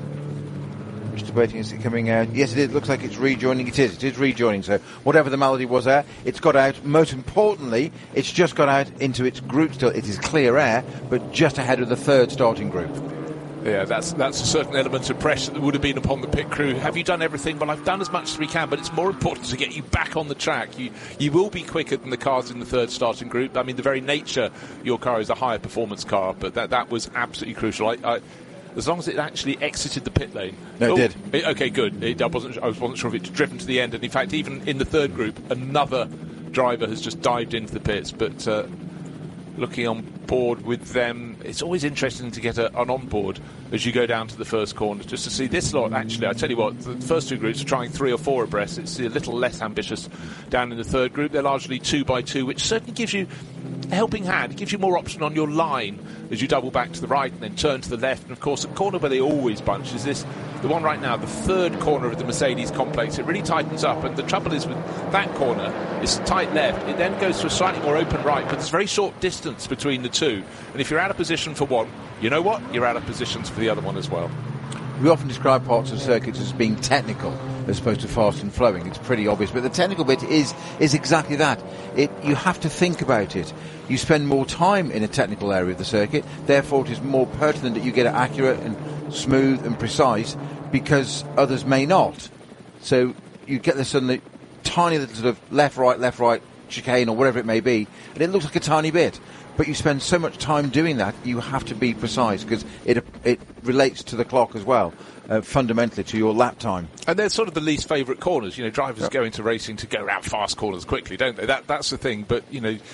I'm just debating, is it coming out? Yes, it is. It looks like it's rejoining. It is. It is rejoining. So whatever the malady was there, it's got out. Most importantly, it's just got out into its group still. It is clear air, but just ahead of the third starting group. Yeah, that's that's a certain element of pressure that would have been upon the pit crew. Have you done everything? Well, I've done as much as we can, but it's more important to get you back on the track. You you will be quicker than the cars in the third starting group. I mean, the very nature of your car is a higher performance car, but that, that was absolutely crucial. I, I, as long as it actually exited the pit lane. No, oh, it did. It, okay, good. It, I wasn't I wasn't sure if it's driven to the end, and in fact, even in the third group, another driver has just dived into the pits, but... Uh, looking on board with them, it's always interesting to get a, an on-board as you go down to the first corner, just to see this lot. Actually, I tell you what, the first two groups are trying three or four abreast. It's a little less ambitious down in the third group. They're largely two by two, which certainly gives you a helping hand. It gives you more option on your line as you double back to the right and then turn to the left. And of course, the corner where they always bunch is this, the one right now, the third corner of the Mercedes complex. It really tightens up, and the trouble is with that corner, it's tight left. It then goes to a slightly more open right, but there's very short distance between the two. And if you're out of position for one, you know what? You're out of positions for the other one as well. We often describe parts of circuits as being technical as opposed to fast and flowing. It's pretty obvious, but the technical bit is is exactly that. It you have to think about it. You spend more time in a technical area of the circuit, therefore it is more pertinent that you get it accurate and smooth and precise, because others may not. So you get this suddenly tiny little sort of left, right, left, right chicane or whatever it may be, and it looks like a tiny bit. But you spend so much time doing that, you have to be precise because it it relates to the clock as well, uh, fundamentally to your lap time. And they're sort of the least favourite corners. You know, drivers yep. go into racing to go around fast corners quickly, don't they? That that's the thing. But you know,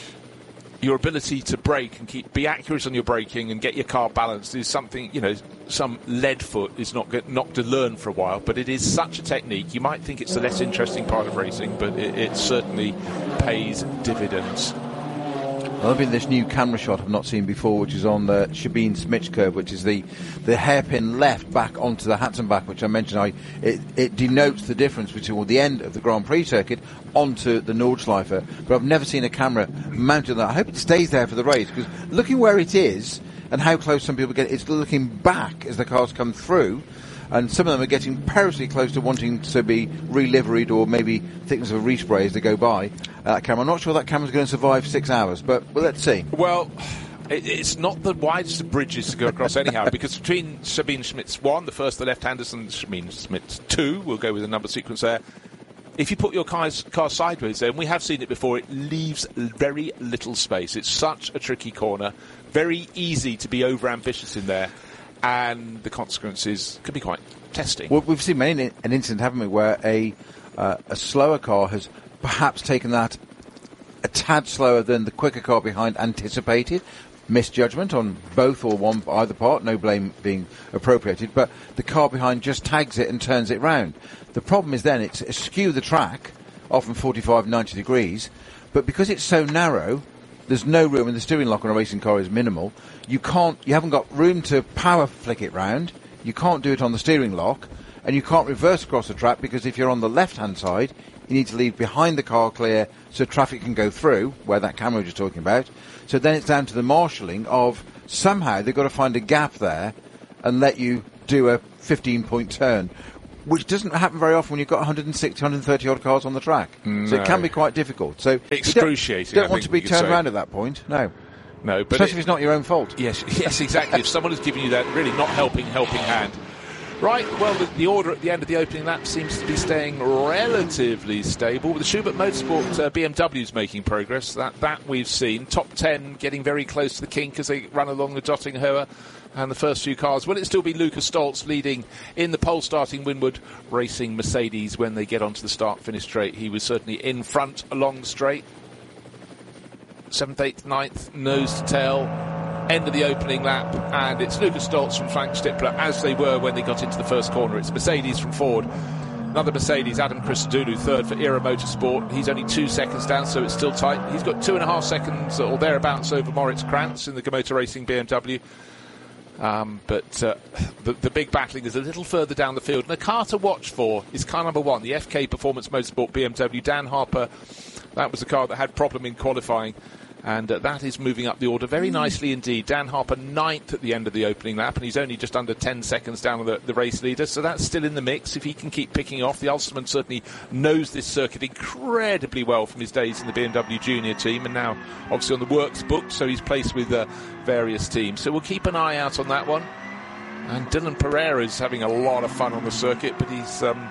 your ability to brake and keep be accurate on your braking and get your car balanced is something. You know, some lead foot is not get, not to learn for a while, but it is such a technique. You might think it's the less interesting part of racing, but it, it certainly pays dividends. I love in this new camera shot I've not seen before, which is on the Sabine Smich curve, which is the, the hairpin left back onto the Hatzenbach, which I mentioned. I, it, it denotes the difference between the end of the Grand Prix circuit onto the Nordschleife. But I've never seen a camera mounted on that. I hope it stays there for the race, because looking where it is and how close some people get, it's looking back as the cars come through. And some of them are getting perilously close to wanting to be re-liveried or maybe thickness of a respray as they go by uh, that camera. I'm not sure that camera's going to survive six hours, but well, let's see. Well, it, it's not the widest of bridges to go across anyhow, because between Sabine Schmitz one, the first, the left-handers, and Sabine Schmitz two, we'll go with the number sequence there, if you put your car's, car sideways there, and we have seen it before, it leaves very little space. It's such a tricky corner, very easy to be over-ambitious in there. And the consequences could be quite testing. Well, we've seen many an incident, haven't we, where a uh, a slower car has perhaps taken that a tad slower than the quicker car behind anticipated. Misjudgment on both or one either part, no blame being appropriated, but the car behind just tags it and turns it round. The problem is then it's askew the track, often forty-five, ninety degrees, but because it's so narrow, there's no room, and the steering lock on a racing car is minimal. You can't, you haven't got room to power flick it round. You can't do it on the steering lock, and you can't reverse across the track because if you're on the left-hand side, you need to leave behind the car clear so traffic can go through, where that camera was just talking about. So then it's down to the marshalling of somehow they've got to find a gap there and let you do a fifteen-point turn, which doesn't happen very often when you've got one hundred sixty, one hundred thirty odd cars on the track. No. So it can be quite difficult. So excruciating. You don't, don't I want think to be you could turned say. around at that point. No. No, but especially it, if it's not your own fault. Yes, yes, exactly. If someone is giving you that really not helping, helping hand. Right, well, the, the order at the end of the opening lap seems to be staying relatively stable. With the Schubert Motorsport, uh, B M W's making progress. That that we've seen. Top ten getting very close to the kink as they run along the Dottinghoe. And the first few cars, will it still be Lukas Stoltz leading in the pole starting Winward Racing Mercedes when they get onto the start-finish straight? He was certainly in front along the straight. seventh, eighth, ninth, nose to tail. End of the opening lap, and it's Lukas Stoltz from Frank Stippler, as they were when they got into the first corner. It's Mercedes from Ford. Another Mercedes, Adam Christodoulou, third for Era Motorsport. He's only two seconds down, so it's still tight. He's got two and a half seconds or thereabouts over Moritz Krantz in the Motor Racing B M W. Um, but uh, the, the big battling is a little further down the field. And the car to watch for is car number one, the F K Performance Motorsport B M W. Dan Harper, that was the car that had problem in qualifying. And uh, that is moving up the order very nicely indeed. Dan Harper ninth at the end of the opening lap, and he's only just under ten seconds down on the, the race leader, so that's still in the mix. If he can keep picking off, the Ulsterman certainly knows this circuit incredibly well from his days in the B M W Junior team, and now obviously on the works book, so he's placed with uh, various teams. So we'll keep an eye out on that one. And Dylan Pereira is having a lot of fun on the circuit, but he's um,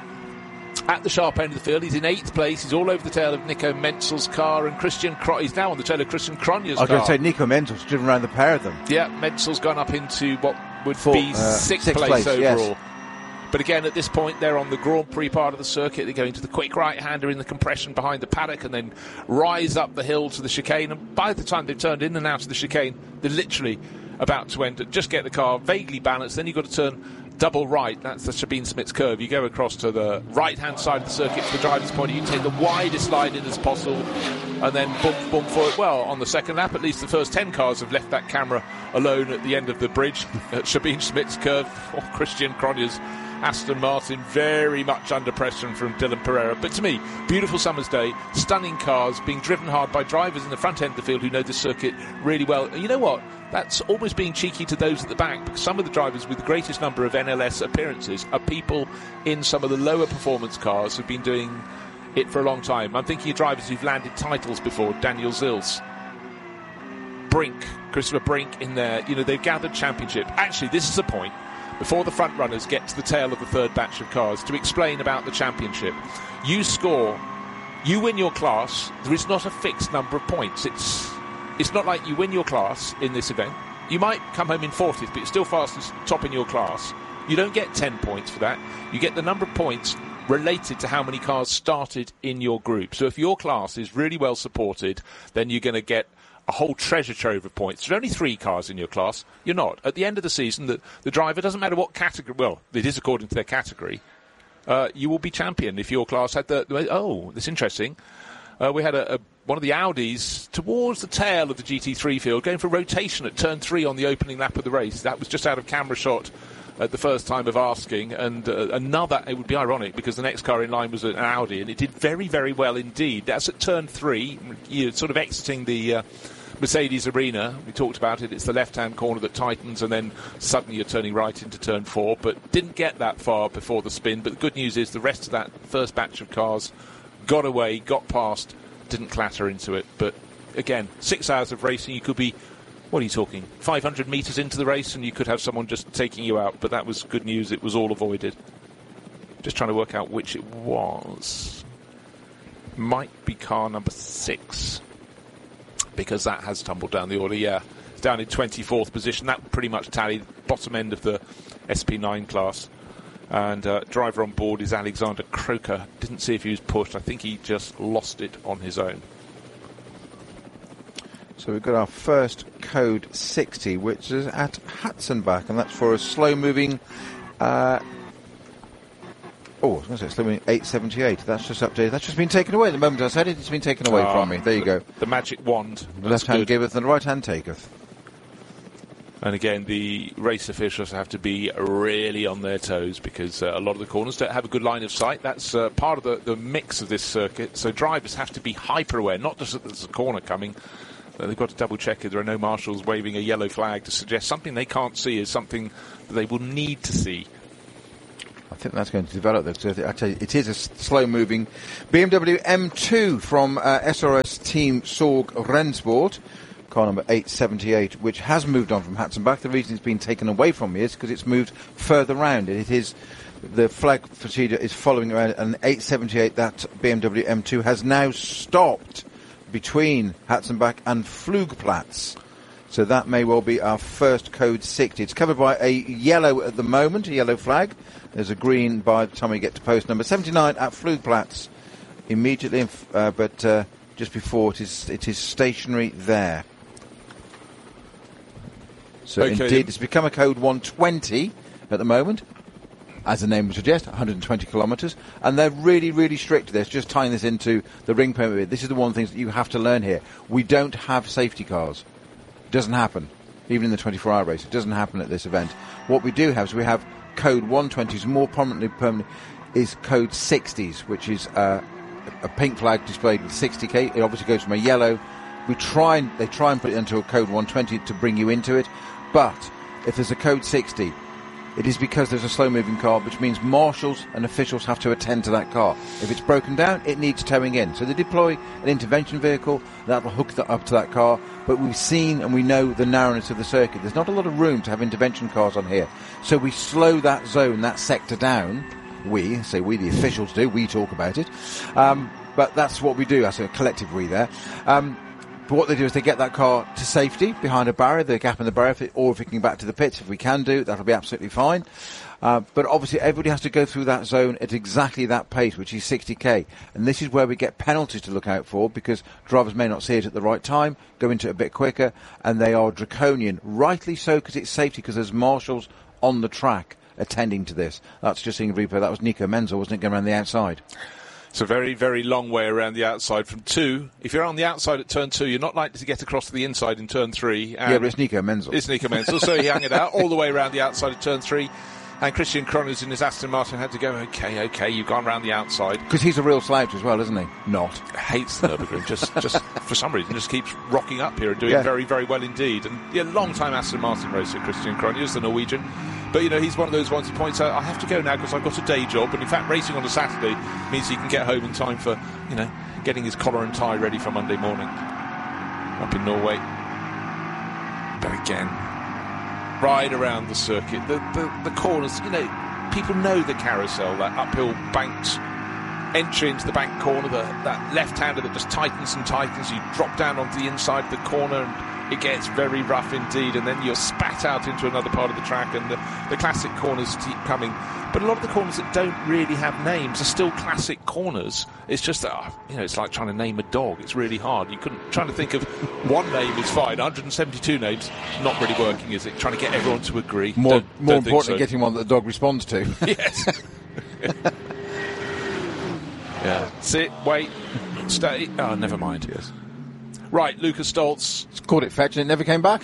at the sharp end of the field. He's in eighth place. He's all over the tail of Nico Menzel's car, and Christian Cro- he's now on the tail of Christian Cronje's car. I was going to say Nico Menzel's driven around the pair of them. Yeah, Menzel's gone up into what would For, be uh, sixth, sixth place, place overall. Yes. But again, at this point, they're on the Grand Prix part of the circuit. They're going to the quick right-hander in the compression behind the paddock and then rise up the hill to the chicane. And by the time they've turned in and out of the chicane, they're literally about to enter. Just get the car vaguely balanced. Then you've got to turn double right. That's the Sabine Smits curve. You go across to the right-hand side of the circuit from the driver's point of view. You take the widest line in as possible and then boom, boom forward. Well, on the second lap, at least the first ten cars have left that camera alone at the end of the bridge at Sabine Smits curve. Or Christian Cronje's Aston Martin very much under pressure from Dylan Pereira. But to me, beautiful summer's day, stunning cars, being driven hard by drivers in the front end of the field who know the circuit really well. And you know what? That's almost being cheeky to those at the back, because some of the drivers with the greatest number of N L S appearances are people in some of the lower performance cars who've been doing it for a long time. I'm thinking of drivers who've landed titles before. Daniel Zils, Brink, Christopher Brink in there. You know, they've gathered championship. Actually, this is the point, before the front runners get to the tail of the third batch of cars, to explain about the championship. You score, you win your class, there is not a fixed number of points. It's it's not like you win your class in this event. You might come home in fortieth, but you're still fastest top in your class. You don't get ten points for that. You get the number of points related to how many cars started in your group. So if your class is really well supported, then you're going to get a whole treasure trove of points. There's only three cars in your class. You're not. At the end of the season, the, the driver, doesn't matter what category, well, it is according to their category, uh, you will be champion if your class had the, the oh, that's interesting. Uh, we had a, a, one of the Audis towards the tail of the G T three field, going for rotation at turn three on the opening lap of the race. That was just out of camera shot at the first time of asking, and uh, another, it would be ironic because the next car in line was an Audi, and it did very, very well indeed. That's at turn three, you're sort of exiting the uh, Mercedes arena. We talked about it, it's the left-hand corner that tightens, and then suddenly you're turning right into turn four, but didn't get that far before the spin. But the good news is the rest of that first batch of cars got away, got past, didn't clatter into it. But again, six hours of racing, you could be, what are you talking, five hundred metres into the race, and you could have someone just taking you out. But that was good news, it was all avoided. Just trying to work out which it was. Might be car number six, because that has tumbled down the order. Yeah, it's down in twenty-fourth position. That pretty much tallied bottom end of the S P nine class. And uh, driver on board is Alexander Croker. Didn't see if he was pushed. I think he just lost it on his own. So we've got our first code sixty, which is at Hatzenbach, and that's for a slow-moving... Uh, oh, I was going to say slow-moving eight seventy-eight. That's just updated. That's just been taken away. The moment I said it, it's been taken away uh, from me. There you the, go. The magic wand. The left hand giveth and the right hand taketh. And again, the race officials have to be really on their toes because uh, a lot of the corners don't have a good line of sight. That's uh, part of the, the mix of this circuit. So drivers have to be hyper aware, not just that there's a corner coming. Uh, they've got to double check if there are no marshals waving a yellow flag to suggest something they can't see is something that they will need to see. I think that's going to develop. I tell you, it is a slow-moving B M W M two from uh, S R S team Sorg Rennsport. Car number eight seventy-eight, which has moved on from Hatzenbach. The reason it's been taken away from me is because it's moved further round. It is the flag procedure is following around an eight seventy-eight. That B M W M two has now stopped between Hatzenbach and Flugplatz. So that may well be our first code sixty. It's covered by a yellow at the moment, a yellow flag. There's a green by the time we get to post number seventy-nine at Flugplatz. Immediately, uh, but uh, just before it is, it is stationary there. So okay, indeed, then. It's become a code one twenty at the moment, as the name would suggest, one hundred twenty kilometres, and they're really, really strict. They're just tying this into the ring permit. This is the one of the things that you have to learn here. We don't have safety cars. It doesn't happen, even in the twenty-four hour race. It doesn't happen at this event. What we do have is we have code one twenties, more prominently permanent is code sixties, which is uh, a pink flag displayed with sixty k. It obviously goes from a yellow. We try and they try and put it into a code one twenty to bring you into it. But if there's a code sixty, it is because there's a slow-moving car, which means marshals and officials have to attend to that car. If it's broken down, it needs towing in. So they deploy an intervention vehicle that will hook that up to that car. But we've seen and we know the narrowness of the circuit. There's not a lot of room to have intervention cars on here. So we slow that zone, that sector down. We, say we, the officials do. We talk about it. Um, but that's what we do. That's a collective we there. Um, But what they do is they get that car to safety behind a barrier, the gap in the barrier, or if we can get back to the pits, if we can do, that'll be absolutely fine. Uh, but obviously everybody has to go through that zone at exactly that pace, which is sixty k. And this is where we get penalties to look out for, because drivers may not see it at the right time, go into it a bit quicker, and they are draconian. Rightly so, because it's safety, because there's marshals on the track attending to this. That's just seeing a replay. That was Nico Menzel, wasn't it, going around the outside? It's a very, very long way around the outside from two. If you're on the outside at turn two, you're not likely to get across to the inside in turn three. And yeah, but it's Nico Menzel. It's Nico Menzel, so he hung it out all the way around the outside of turn three. And Christian Croners in his Aston Martin had to go, okay, okay, you've gone round the outside. Because he's a real slouch as well, isn't he? Not. Hates the Nürburgring, just, just for some reason, just keeps rocking up here and doing yeah. very, very well indeed. And yeah, long-time Aston Martin racer, Christian Croners, the Norwegian. But, you know, he's one of those ones who points out, I have to go now because I've got a day job. And, in fact, racing on a Saturday means he can get home in time for, you know, getting his collar and tie ready for Monday morning up in Norway. But again, right around the circuit, the, the, the corners, you know, people know the carousel, that uphill banked entry into the bank corner, the, that left-hander that just tightens and tightens. You drop down onto the inside of the corner and it gets very rough indeed, and then you're spat out into another part of the track, and the, the classic corners keep coming. But a lot of the corners that don't really have names are still classic corners. It's just that, oh, you know, it's like trying to name a dog. It's really hard. You couldn't, trying to think of one name is fine. one hundred seventy-two names, not really working, is it? Trying to get everyone to agree. More, don't, more don't importantly, so. getting one that the dog responds to. Yes. Yeah. Sit, wait, stay. Oh, never mind. Yes. Right, Lukas Stoltz. Caught it fetch and it never came back.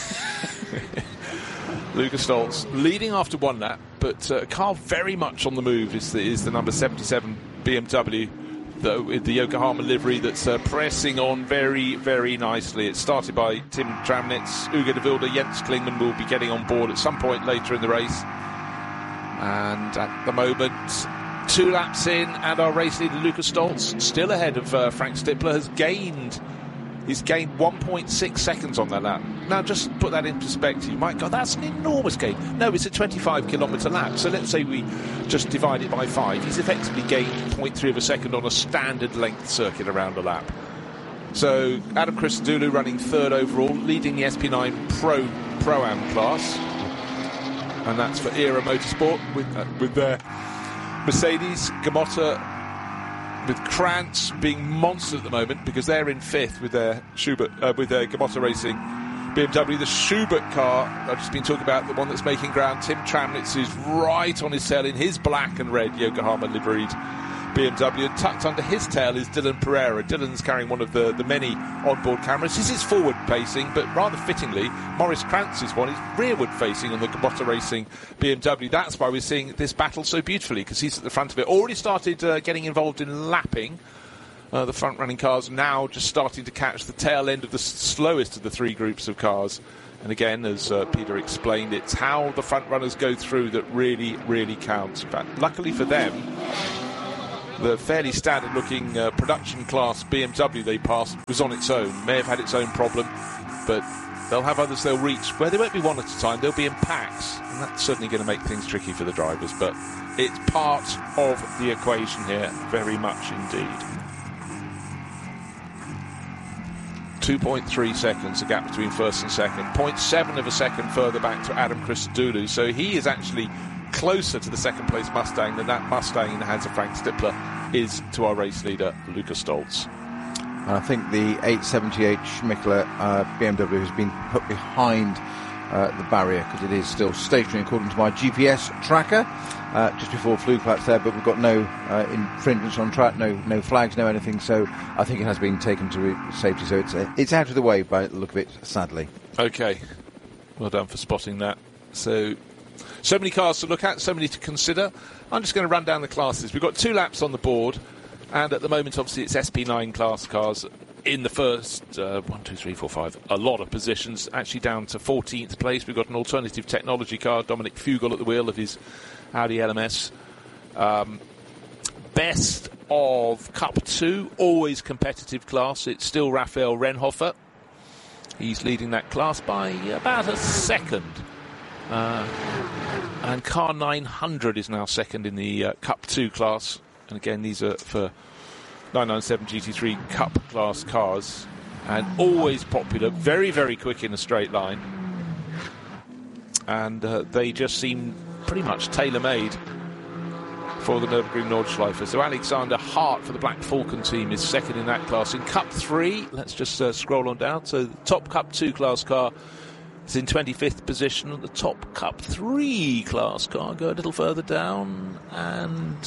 Lukas Stoltz leading after one lap, but uh, a car very much on the move is the, is the number seventy-seven B M W, the, with the Yokohama livery that's uh, pressing on very, very nicely. It's started by Tim Tramnitz, Ugo de Wilde, Jens Klingmann will be getting on board at some point later in the race. And at the moment, two laps in, and our race leader Lukas Stoltz, still ahead of uh, Frank Stippler, has gained He's gained one point six seconds on that lap. Now, just put that in perspective. You might go, that's an enormous gain. No, it's a twenty-five kilometre lap. So let's say we just divide it by five. He's effectively gained zero point three of a second on a standard length circuit around a lap. So Adam Christodoulou running third overall, leading the S P nine Pro Pro-Am class. And that's for Era Motorsport with, uh, with their Mercedes, Gamotta, with Krantz being monsters at the moment because they're in fifth with their Schubert, uh, with their Gamotta Racing B M W. The Schubert car I've just been talking about, the one that's making ground. Tim Tramnitz is right on his tail in his black and red Yokohama liveried B M W, and tucked under his tail is Dylan Pereira. Dylan's carrying one of the, the many onboard cameras. This is forward-facing, but rather fittingly, Maurice Krantz's one is rearward-facing on the Kubota Racing B M W. That's why we're seeing this battle so beautifully, because he's at the front of it. Already started uh, getting involved in lapping. Uh, the front-running cars now just starting to catch the tail end of the s- slowest of the three groups of cars. And again, as uh, Peter explained, it's how the front-runners go through that really, really counts. In fact, luckily for them, the fairly standard-looking uh, production class B M W they passed was on its own. May have had its own problem, but they'll have others they'll reach where they won't be one at a time. They'll be in packs, and that's certainly going to make things tricky for the drivers. But it's part of the equation here, very much indeed. two point three seconds, the gap between first and second. zero point seven of a second further back to Adam Christodoulou. So he is actually closer to the second place Mustang than that Mustang in the hands of Frank Stippler is to our race leader, Lukas Stoltz. And I think the eight seventy-eight Schmickler uh, B M W has been put behind uh, the barrier because it is still stationary according to my G P S tracker. Uh, just before Flugplatz there, but we've got no uh, infringements on track, no no flags, no anything. So I think it has been taken to re- safety. So it's uh, it's out of the way by the look of it, sadly. Okay, well done for spotting that. So, so many cars to look at, so many to consider. I'm just going to run down the classes. We've got two laps on the board, and at the moment, obviously, it's S P nine class cars in the first uh, one, two, three, four, five. A lot of positions, actually down to fourteenth place. We've got an alternative technology car, Dominic Fugel at the wheel of his Audi L M S. Um, best of Cup two, always competitive class. It's still Raphael Renhofer. He's leading that class by about a second. Uh, and Car nine hundred is now second in the uh, Cup two class. And again, these are for nine ninety-seven G T three Cup class cars. And always popular, very, very quick in a straight line. And uh, they just seem pretty much tailor-made for the Nürburgring Nordschleife. So Alexander Hart for the Black Falcon team is second in that class. In Cup three, let's just uh, scroll on down. So the top Cup two class car is in twenty-fifth position. And the top Cup three class car, go a little further down, and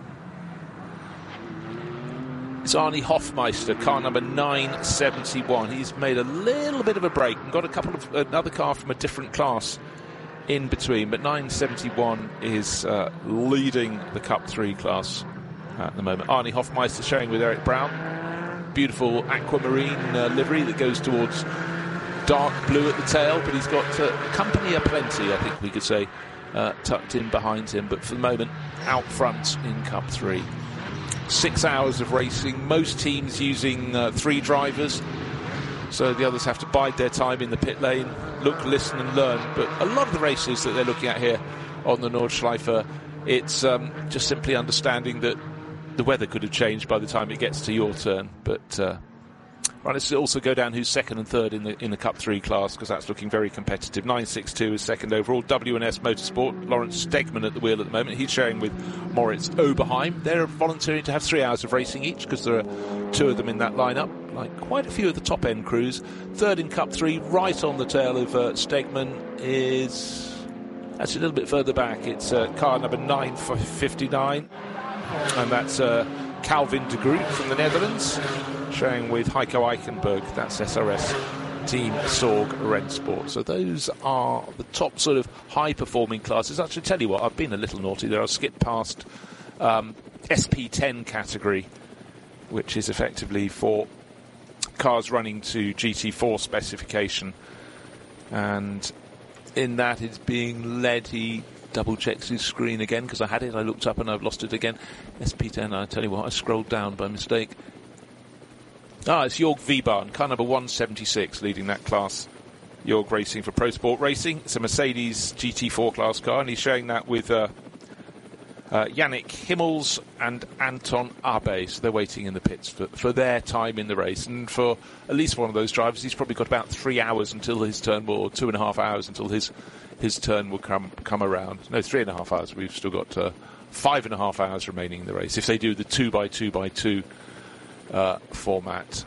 it's Arnie Hofmeister, car number nine seventy-one. He's made a little bit of a break and got a couple of another car from a different class in between, but nine seventy-one is uh, leading the Cup three class at the moment. Arnie Hofmeister sharing with Eric Brown. Beautiful aquamarine uh, livery that goes towards dark blue at the tail, but he's got uh, company aplenty, I think we could say, uh, tucked in behind him, but for the moment out front in Cup three. Six hours of racing, most teams using uh, three drivers, so the others have to bide their time in the pit lane, look, listen and learn. But a lot of the races that they're looking at here on the Nordschleife, it's um, just simply understanding that the weather could have changed by the time it gets to your turn. But uh, right, let's also go down who's second and third in the in the Cup three class, because that's looking very competitive. nine sixty-two is second overall. W and S Motorsport, Lawrence Stegman at the wheel at the moment. He's sharing with Moritz Oberheim. They're volunteering to have three hours of racing each, because there are two of them in that lineup, like quite a few of the top-end crews. Third in Cup three, right on the tail of uh, Stegman, is actually a little bit further back. It's uh, car number nine fifty-nine, and that's uh, Calvin de Groot from the Netherlands, sharing with Heiko Eichenberg. That's S R S Team Sorg Rennsport. So those are the top sort of high-performing classes. Actually, tell you what, I've been a little naughty there. I've skipped past um, S P ten category, which is effectively for cars running to G T four specification. And in that, it's being led. He double checks his screen again, because I had it, I looked up and I've lost it again. S P ten, I tell you what, I scrolled down by mistake. Ah, it's Jörg Wiebahn, car number one seventy-six, leading that class. Jörg racing for Pro Sport Racing. It's a Mercedes G T four class car, and he's sharing that with uh, uh, Yannick Himmels and Anton Abe. So they're waiting in the pits for, for their time in the race. And for at least one of those drivers, he's probably got about three hours until his turn, or two and a half hours until his his turn will come come around. No, three and a half hours. We've still got uh, five and a half hours remaining in the race, if they do the two by two by two uh, format.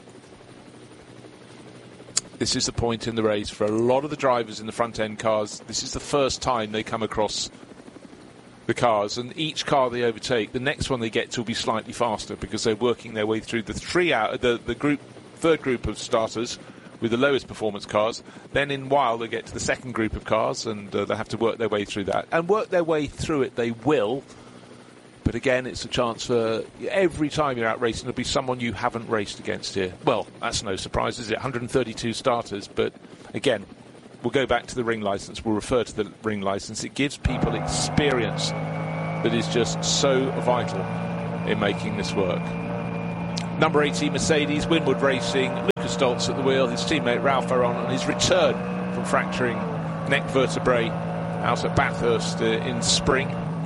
This is the point in the race for a lot of the drivers in the front end cars. This is the first time they come across the cars, and each car they overtake, the next one they get to will be slightly faster because they're working their way through the three out the the group third group of starters with the lowest performance cars. Then in a while they get to the second group of cars, and uh, they have to work their way through that, and work their way through it they will. But again, it's a chance for every time you're out racing, there'll be someone you haven't raced against here. Well, that's no surprise, is it? one hundred thirty-two starters, but again, we'll go back to the ring license. We'll refer to the ring license. It gives people experience that is just so vital in making this work. Number eighteen Mercedes, Winwood Racing, Lucas Stoltz at the wheel, his teammate Ralph Aron on his return from fracturing neck vertebrae out at Bathurst uh, in spring.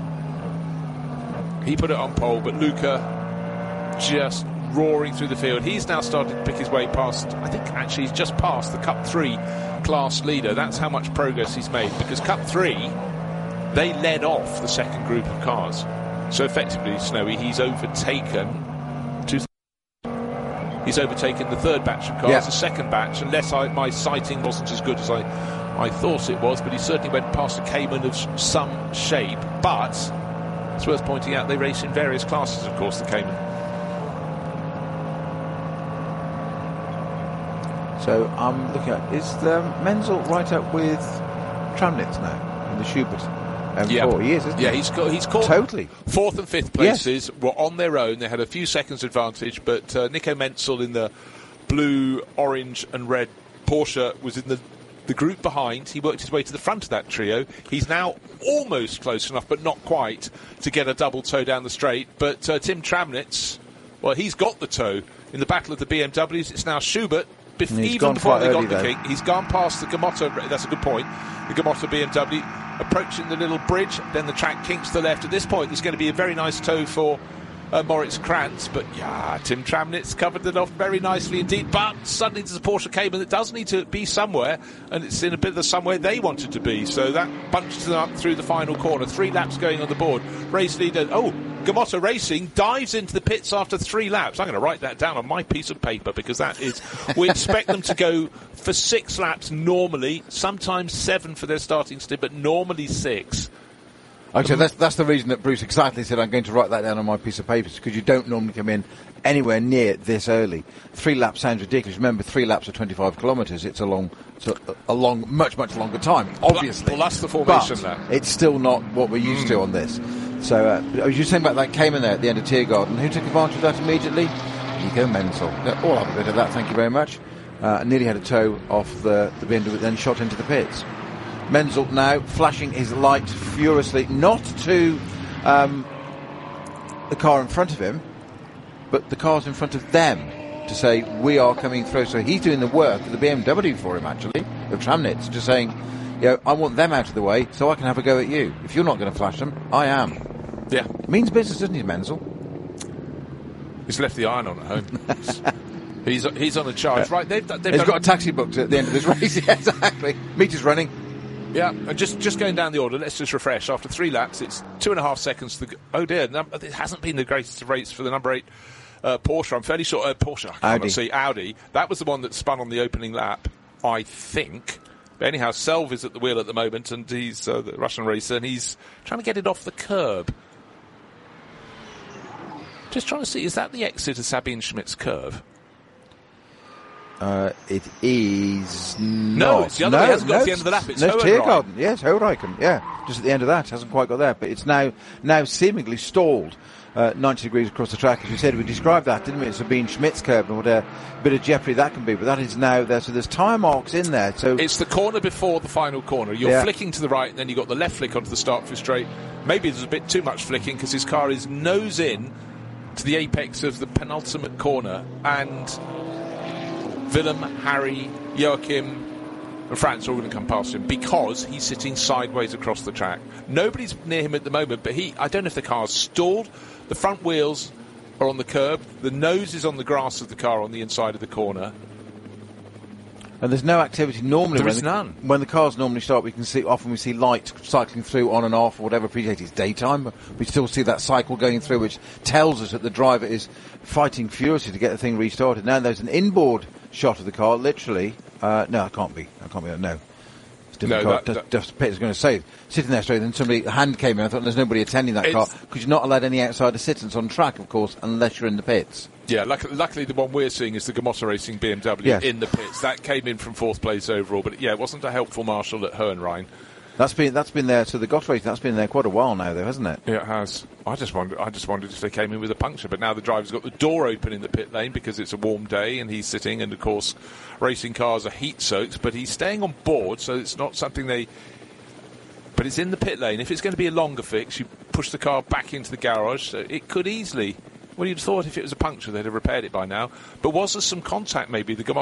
He put it on pole, but Luca just roaring through the field. He's now started to pick his way past, I think actually he's just past the Cup three class leader. That's how much progress he's made, because Cup three, they led off the second group of cars. So effectively, Snowy, he's overtaken two he's overtaken the third batch of cars, yeah. The second batch, unless I, my sighting wasn't as good as I, I thought it was, but he certainly went past a Cayman of some shape. But it's worth pointing out they race in various classes, of course, the Cayman. So I'm looking at, is the Menzel right up with Tramnitz now in the Schubert? Um, yeah, four years, isn't yeah, he? he's got he's caught totally fourth and fifth places. Yes. Were on their own. They had a few seconds advantage, but uh, Nico Menzel in the blue, orange, and red Porsche was in the the group behind. He worked his way to the front of that trio. He's now almost close enough, but not quite, to get a double toe down the straight. But uh, Tim Tramnitz, well, he's got the toe in the battle of the B M Ws. It's now Schubert. Bef- even before they got the King, he's gone past the Gamotta. That's a good point. The Gamotta B M W approaching the little bridge. Then the track kinks to the left. At this point, there's going to be a very nice toe for uh, Moritz Krantz. But yeah, Tim Tramnitz covered it off very nicely indeed. But suddenly there's a Porsche Cayman that does need to be somewhere, and it's in a bit of the somewhere they wanted to be. So that bunches them up through the final corner. Three laps going on the board. Race leader. Oh. Gamotta Racing dives into the pits after three laps. I'm going to write that down on my piece of paper, because that is... We expect them to go for six laps normally, sometimes seven for their starting stint, but normally six. Okay, so that's, that's the reason that Bruce exactly said I'm going to write that down on my piece of paper, because you don't normally come in anywhere near this early. Three laps sounds ridiculous. Remember, three laps are twenty-five kilometres. It's a long, it's a, a long, much, much longer time, obviously. Well, that's the formation, but that. It's still not what we're used mm. to on this. So, uh, I was just saying about that Cayman there at the end of Tiergarten. Who took advantage of that immediately? Nico Menzel. Yeah, all have a bit of that, thank you very much. Uh, nearly had a toe off the, the bin, but then shot into the pits. Menzel now flashing his light furiously, not to um, the car in front of him, but the cars in front of them, to say, we are coming through. So he's doing the work of the B M W for him, actually, of Tramnitz, just saying, you know, I want them out of the way so I can have a go at you. If you're not going to flash them, I am. Yeah. Means business, doesn't he, Menzel? He's left the iron on at home. he's he's on a charge. Yeah. Right, they've, they've He's got a taxi booked at the end of this race. Yeah, exactly. Meter's running. Yeah, and just, just going down the order, let's just refresh. After three laps, it's two and a half seconds to the... Oh, dear, num- it hasn't been the greatest of race for the number eight uh, Porsche. I'm fairly sure... Uh, Porsche, I can't see. Audi. That was the one that spun on the opening lap, I think. But anyhow, Selv is at the wheel at the moment, and he's uh, the Russian racer, and he's trying to get it off the curb. Just trying to see, is that the exit of Sabine Schmidt's curve? Uh, it is not. No, it's the other no, way. It hasn't got no, to the end of the lap. It's no, Hohenreich. Tiergarten. Yes, Hohenreich. Yeah, just at the end of that. Hasn't quite got there, but it's now now seemingly stalled uh, ninety degrees across the track. As we said, we described that, didn't we? It's Sabine Schmidt's curve, and what a bit of jeopardy that can be. But that is now there. So there's tyre marks in there. So it's the corner before the final corner. You're yeah. flicking to the right, and then you've got the left flick onto the start for straight. Maybe there's a bit too much flicking because his car is nose in to the apex of the penultimate corner, and Willem, Harry, Joachim and Franz are all going to come past him because he's sitting sideways across the track. Nobody's near him at the moment, but he, I don't know if the car's stalled. The front wheels are on the curb. The nose is on the grass of the car on the inside of the corner. And there's no activity normally. There when is the, none. When the cars normally start, we can see, often we see light cycling through on and off or whatever. Appreciate it's daytime, but we still see that cycle going through, which tells us that the driver is fighting furiously to get the thing restarted. Now there's an inboard shot of the car, literally. Uh, no, it can't be. It can't be. No. It's a different No, car. that- Just, just Peter's going to say, sitting there straight, then somebody, a hand came in, I thought there's nobody attending that car, It's- because you're not allowed any outside assistance on track, of course, unless you're in the pits. Yeah, luck- luckily the one we're seeing is the Gamotta Racing B M W Yes. in the pits. That came in from fourth place overall, but yeah, it wasn't a helpful marshal at Hohenrhein. That's been that's been there, so the Gott Racing, that's been there quite a while now, though, hasn't it? Yeah, it has. I just wondered. I just wondered if they came in with a puncture, but now the driver's got the door open in the pit lane because it's a warm day and he's sitting. And of course, racing cars are heat soaked, but he's staying on board, so it's not something they. But it's in the pit lane. If it's going to be a longer fix, you push the car back into the garage. So it could easily. Well, you'd thought if it was a puncture, they'd have repaired it by now. But was there some contact? Maybe the Gamotta